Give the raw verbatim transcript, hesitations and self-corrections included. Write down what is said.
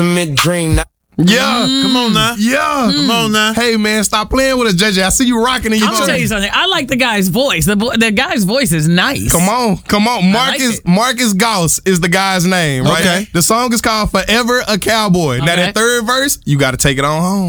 Dream. Yeah, mm. come on now. Yeah, mm. come on now. Hey man, stop playing with us, J J. I see you rocking in your. I'm gonna tell you something. I like the guy's voice. The the guy's voice is nice. Come on, come on. Marcus like Marcus Gauss is the guy's name, right? Okay. The song is called "Forever a Cowboy." Okay. Now that third verse, you got to take it on home.